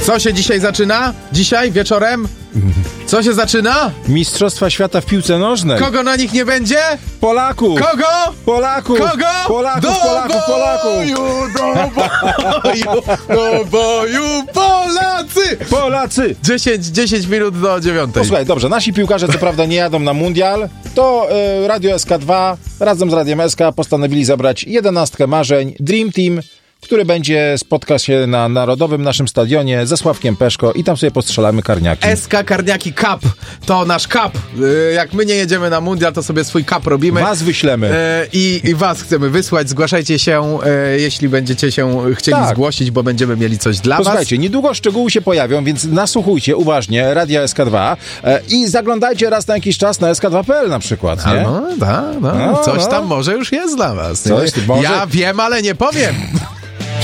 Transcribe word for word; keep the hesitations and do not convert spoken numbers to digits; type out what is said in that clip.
Co się dzisiaj zaczyna? Dzisiaj wieczorem? Co się zaczyna? Mistrzostwa świata w piłce nożnej. Kogo na nich nie będzie? Polaków! Kogo? Polaków! Kogo? Polaków, do Polaków, Polaków! boju, do boju, do boju, Polacy! Polacy! dziesięć minut do dziewiątej. Posłuchaj, dobrze, nasi piłkarze co prawda nie jadą na mundial, to y, Radio S K dwa razem z Radiem S K postanowili zabrać jedenastkę marzeń Dream Team, który będzie spotkał się na narodowym naszym stadionie ze Sławkiem Peszko i tam sobie postrzelamy karniaki. S K Karniaki Cup to nasz cup. Yy, Jak my nie jedziemy na mundial, to sobie swój cup robimy. Was wyślemy. Yy, I, I was chcemy wysłać. Zgłaszajcie się, yy, jeśli będziecie się chcieli Tak. zgłosić, bo będziemy mieli coś dla was. Posłuchajcie, niedługo szczegóły się pojawią, więc nasłuchujcie uważnie Radia S K dwa e, i zaglądajcie raz na jakiś czas na S K dwa kropka P L na przykład, nie? No, da, no, No, coś no. tam może już jest dla was. Coś nie? może- Ja wiem, ale nie powiem.